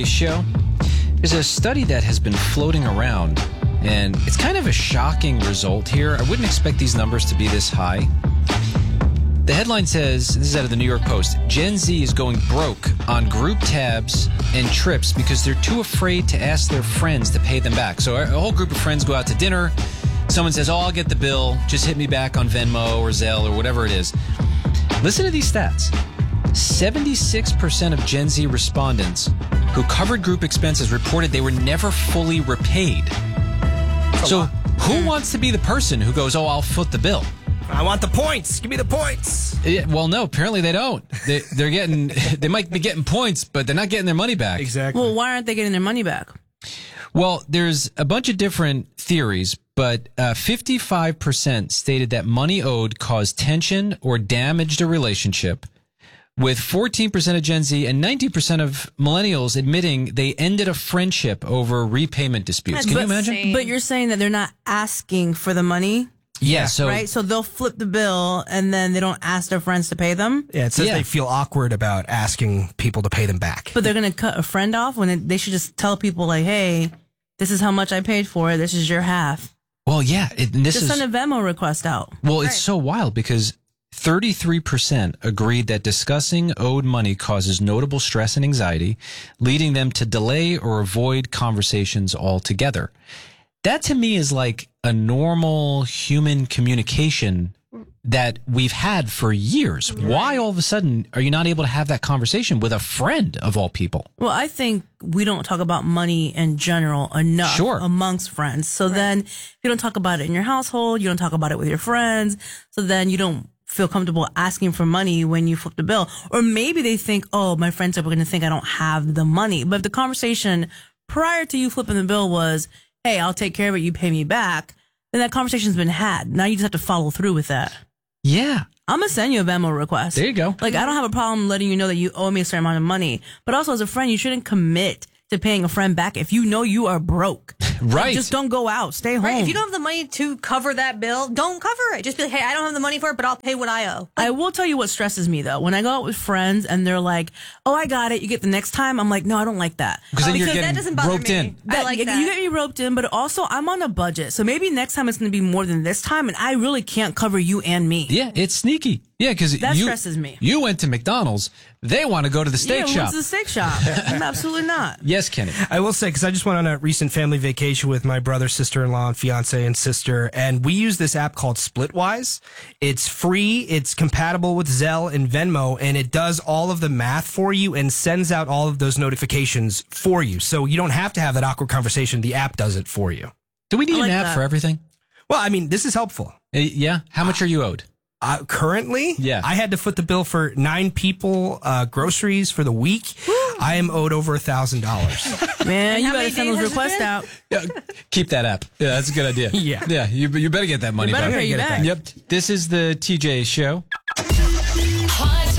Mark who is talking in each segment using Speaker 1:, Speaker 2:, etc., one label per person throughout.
Speaker 1: show. There's a study that has been floating around, and it's kind of a shocking result here. I wouldn't expect these numbers to be this high. The headline says, this is out of the New York Post, Gen Z is going broke on group tabs and trips because they're too afraid to ask their friends to pay them back. So a whole group of friends go out to dinner. Someone says, I'll get the bill. Just hit me back on Venmo or Zelle or whatever it is. Listen to these stats. 76% of Gen Z respondents who covered group expenses reported they were never fully repaid. So who wants to be the person who goes, I'll foot the bill?
Speaker 2: I want the points. Give me the points.
Speaker 1: Well, no, apparently they don't. They might be getting points, but they're not getting their money back.
Speaker 2: Exactly.
Speaker 3: Well, why aren't they getting their money back?
Speaker 1: Well, there's a bunch of different theories, but 55% stated that money owed caused tension or damaged a relationship, with 14% of Gen Z and 90% of millennials admitting they ended a friendship over repayment disputes. Can you imagine?
Speaker 3: But you're saying that they're not asking for the money?
Speaker 1: Yeah, so
Speaker 3: right? So they'll flip the bill and then they don't ask their friends to pay them?
Speaker 2: Yeah, it says they feel awkward about asking people to pay them back.
Speaker 3: But they're going to cut a friend off when they should just tell people, like, hey, this is how much I paid for it. This is your half.
Speaker 1: Well, yeah.
Speaker 3: Just send a Venmo request out.
Speaker 1: Well, it's so wild because 33% agreed that discussing owed money causes notable stress and anxiety, leading them to delay or avoid conversations altogether. That to me is like a normal human communication that we've had for years. Right. Why all of a sudden are you not able to have that conversation with a friend of all people?
Speaker 3: Well, I think we don't talk about money in general enough amongst friends. So then you don't talk about it in your household. You don't talk about it with your friends. So then you don't feel comfortable asking for money when you flip the bill. Or maybe they think, oh, my friends are going to think I don't have the money. But if the conversation prior to you flipping the bill was, hey, I'll take care of it, you pay me back, then that conversation's been had. Now you just have to follow through with that.
Speaker 1: Yeah.
Speaker 3: I'm going to send you a Venmo request.
Speaker 1: There you go.
Speaker 3: Like, I don't have a problem letting you know that you owe me a certain amount of money. But also, as a friend, you shouldn't commit to paying a friend back if you know you are broke.
Speaker 1: Right.
Speaker 3: Just don't go out. Stay home.
Speaker 4: Right. If you don't have the money to cover that bill, don't cover it. Just be like, hey, I don't have the money for it, but I'll pay what I owe.
Speaker 3: I will tell you what stresses me, though. When I go out with friends and they're like, oh, I got it, you get the next time, I'm like, no, I don't like that.
Speaker 1: Because then you're
Speaker 4: that
Speaker 1: getting
Speaker 4: doesn't bother
Speaker 1: roped
Speaker 4: me.
Speaker 1: in.
Speaker 4: I like that.
Speaker 3: You get me roped in, but also I'm on a budget. So maybe next time it's going to be more than this time, and I really can't cover you and me.
Speaker 1: Yeah, it's sneaky. Yeah, because
Speaker 3: that stresses me.
Speaker 1: You went to McDonald's. They want to go to the steak shop.
Speaker 3: Yeah, what's the steak shop? Absolutely not.
Speaker 1: Yes, Kenny.
Speaker 2: I will say, because I just went on a recent family vacation with my brother, sister-in-law, and fiance and sister, and we use this app called Splitwise. It's free. It's compatible with Zelle and Venmo, and it does all of the math for you and sends out all of those notifications for you. So you don't have to have that awkward conversation. The app does it for you.
Speaker 1: Do we need an app for everything?
Speaker 2: Well, I mean, this is helpful.
Speaker 1: Yeah? How much are you owed?
Speaker 2: Currently, I had to foot the bill for 9 people, groceries for the week. I am owed over $1,000.
Speaker 3: Man, you better send those requests out.
Speaker 1: Yeah, keep that app. Yeah, that's a good idea. Yeah, you better get that money
Speaker 3: back.
Speaker 1: Pay
Speaker 3: you back.
Speaker 1: Yep. This is the TJ Show.
Speaker 5: Hot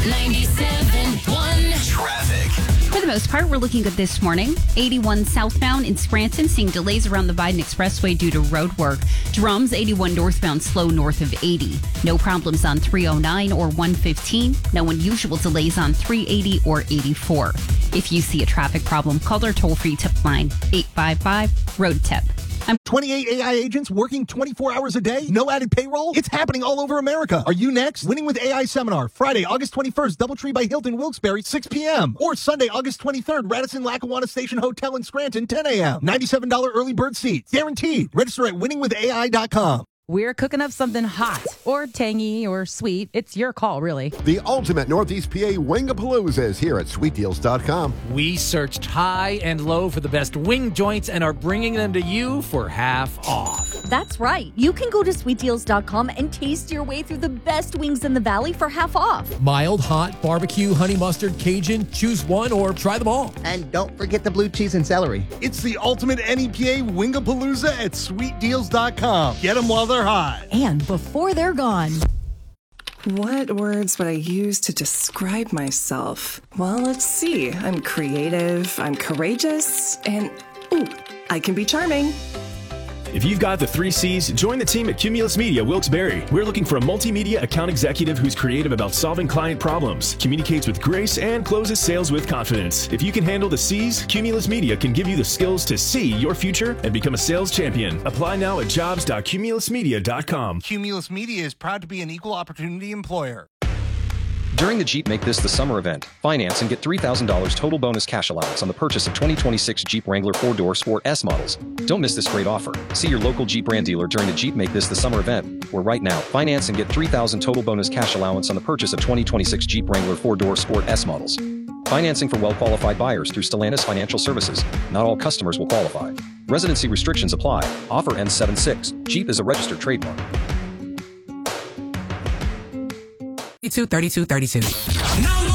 Speaker 5: 97.1 Traffic.
Speaker 6: For the most part, we're looking good this morning. 81 southbound in Scranton, seeing delays around the Biden Expressway due to road work. Drums, 81 northbound, slow north of 80. No problems on 309 or 115. No unusual delays on 380 or 84. If you see a traffic problem, call our toll-free tip line, 855-ROAD-TIP.
Speaker 7: 28 AI agents working 24 hours a day? No added payroll? It's happening all over America. Are you next? Winning with AI seminar, Friday, August 21st, Doubletree by Hilton, Wilkes-Barre, 6 p.m. Or Sunday, August 23rd, Radisson Lackawanna Station Hotel in Scranton, 10 a.m. $97 early bird seats. Guaranteed. Register at winningwithai.com.
Speaker 8: We're cooking up something hot or tangy or sweet. It's your call, really.
Speaker 9: The ultimate Northeast PA Wingapalooza is here at sweetdeals.com.
Speaker 10: We searched high and low for the best wing joints and are bringing them to you for half off.
Speaker 11: That's right. You can go to sweetdeals.com and taste your way through the best wings in the valley for half off.
Speaker 10: Mild, hot, barbecue, honey mustard, Cajun. Choose one or try them all.
Speaker 12: And don't forget the blue cheese and celery.
Speaker 7: It's the ultimate NEPA Wingapalooza at sweetdeals.com. Get them while they're hot.
Speaker 8: And before they're gone.
Speaker 13: What words would I use to describe myself? Well, let's see. I'm creative, I'm courageous, and, ooh, I can be charming.
Speaker 14: If you've got the 3 C's, join the team at Cumulus Media Wilkes-Barre. We're looking for a multimedia account executive who's creative about solving client problems, communicates with grace, and closes sales with confidence. If you can handle the C's, Cumulus Media can give you the skills to see your future and become a sales champion. Apply now at jobs.cumulusmedia.com.
Speaker 15: Cumulus Media is proud to be an equal opportunity employer.
Speaker 16: During the Jeep Make This the Summer event, finance and get $3,000 total bonus cash allowance on the purchase of 2026 Jeep Wrangler 4-Door Sport S models. Don't miss this great offer. See your local Jeep brand dealer during the Jeep Make This the Summer event, where right now, finance and get $3,000 total bonus cash allowance on the purchase of 2026 Jeep Wrangler 4-Door Sport S models. Financing for well-qualified buyers through Stellantis Financial Services. Not all customers will qualify. Residency restrictions apply. Offer ends 7/6. Jeep is a registered trademark.
Speaker 17: 32.